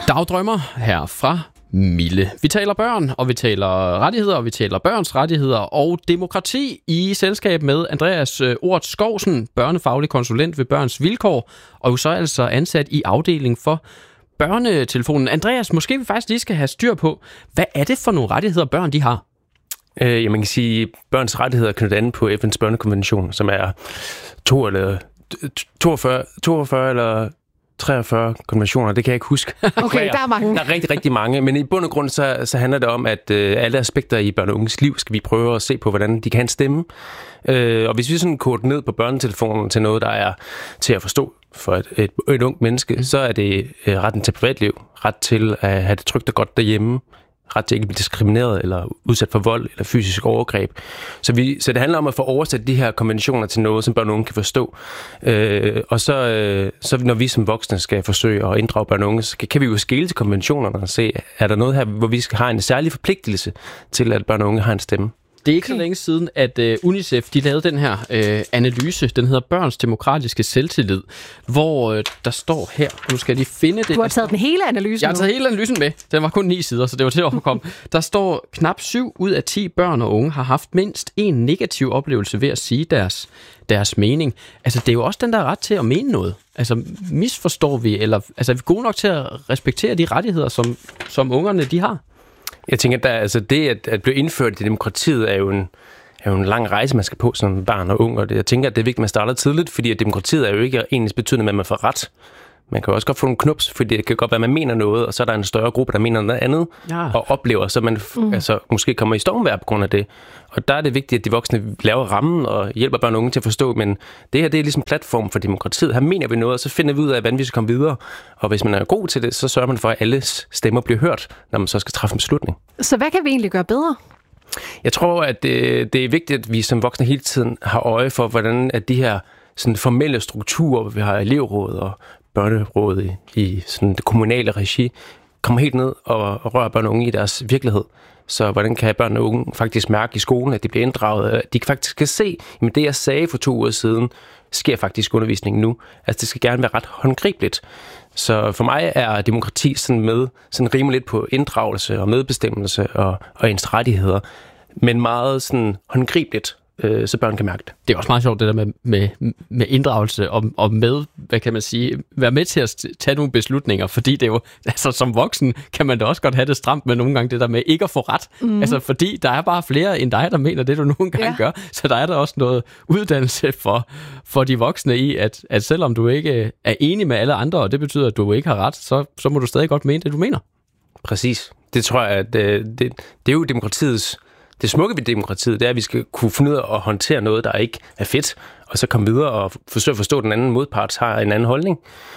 Dagdrømmer her fra Mille. Vi taler børn, og vi taler rettigheder, og vi taler børns rettigheder og demokrati i selskab med Andreas Ort Skovsen, børnefaglig konsulent ved Børns Vilkår, og jo så altså ansat i afdeling for børnetelefonen. Andreas, måske vi faktisk lige skal have styr på, hvad er det for nogle rettigheder, børn de har? Man kan sige, at børns rettigheder er knyttet an på FN's børnekonvention, som er 42 eller 43 konventioner, det kan jeg ikke huske. Okay, der er mange. Der er rigtig, rigtig mange, men i bund og grund så handler det om, at alle aspekter i børn og unges liv skal vi prøve at se på, hvordan de kan stemme. Og hvis vi sådan koder ned på børnetelefonen til noget, der er til at forstå for et ungt menneske, så er det retten til privatliv, ret til at have det trygt og godt derhjemme, ret til ikke at blive diskrimineret eller udsat for vold eller fysisk overgreb. Så det handler om at få oversat de her konventioner til noget, som børn og unge kan forstå. Og så når vi som voksne skal forsøge at inddrage børn og unge, så kan vi jo skele til konventionerne og se, er der noget her, hvor vi skal have en særlig forpligtelse til, at børn og unge har en stemme. Det er ikke så længe siden, at UNICEF de lavede den her analyse, den hedder Børns demokratiske selvtillid, hvor der står her, nu skal jeg lige finde det. Du har taget den hele analysen. Jeg har taget hele analysen med. Den var kun 9 sider, så det var til at overkomme. Der står, knap 7 ud af 10 børn og unge har haft mindst en negativ oplevelse ved at sige deres mening. Altså, det er jo også den der ret til at mene noget. Altså, misforstår vi, eller altså, er vi gode nok til at respektere de rettigheder, som ungerne de har? Jeg tænker, at det at blive indført i demokratiet er jo en lang rejse, man skal på som barn og ung, og jeg tænker, at det er vigtigt, at man starter tidligt, fordi at demokratiet er jo ikke ens betydende med, at man får ret. Man kan jo også godt få nogle knups, fordi det kan godt være, at man mener noget, og så er der en større gruppe, der mener noget andet, og oplever, så man måske kommer i stormvejr på grund af det. Og der er det vigtigt, at de voksne laver rammen og hjælper børn og unge til at forstå, men det her, det er ligesom platform for demokratiet. Her mener vi noget, og så finder vi ud af, hvordan vi skal komme videre. Og hvis man er god til det, så sørger man for, at alles stemmer bliver hørt, når man så skal træffe en beslutning. Så hvad kan vi egentlig gøre bedre? Jeg tror, at det er vigtigt, at vi som voksne hele tiden har øje for, hvordan at de her sådan formelle strukturer, hvor vi har elevråd og børneråd i sådan det kommunale regi, kommer helt ned og rører børn og unge i deres virkelighed. Så hvordan kan børn og unge faktisk mærke i skolen, at de bliver inddraget, at de faktisk kan se, at det jeg sagde for 2 uger siden, sker faktisk undervisningen nu. Altså det skal gerne være ret håndgribeligt. Så for mig er demokrati sådan rimelig lidt på inddragelse og medbestemmelse og ens rettigheder, men meget sådan håndgribeligt, så børn kan mærke det. Det er også meget sjovt, det der med inddragelse og med, hvad kan man sige, være med til at tage nogle beslutninger, fordi det er jo, altså som voksen kan man da også godt have det stramt med nogle gange det der med ikke at få ret. Altså fordi der er bare flere end dig, der mener det, du nogle gange gør, så der er der også noget uddannelse for de voksne i, at selvom du ikke er enig med alle andre, og det betyder, at du ikke har ret, så må du stadig godt mene det, du mener. Præcis. Det tror jeg, at det er jo demokratiets. Det smukke ved demokratiet, det er, at vi skal kunne finde ud af at håndtere noget, der ikke er fedt, og så komme videre og forsøge at forstå, at den anden modpart har en anden holdning.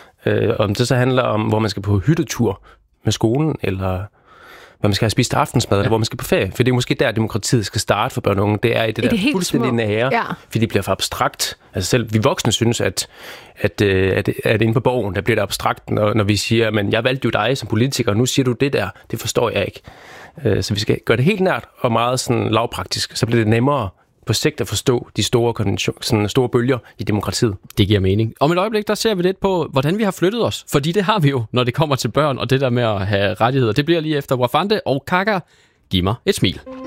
Om det så handler om, hvor man skal på hyttetur med skolen, eller hvor man skal have spist aftensmad, eller hvor man skal på ferie. For det er måske der, demokratiet skal starte for børn og unge. Det er i det der fuldstændig nære, fordi det bliver for abstrakt. Altså selv vi voksne synes, at inde på Borgen, der bliver det abstrakt, når vi siger, men jeg valgte jo dig som politiker, og nu siger du det der. Det forstår jeg ikke. Så vi skal gøre det helt nært og meget sådan lavpraktisk, så bliver det nemmere på sigt at forstå de store bølger i demokratiet. Det giver mening. Om et øjeblik, der ser vi lidt på, hvordan vi har flyttet os. Fordi det har vi jo, når det kommer til børn og det der med at have rettigheder. Det bliver lige efter Wafande og Kaka. Giv mig et smil.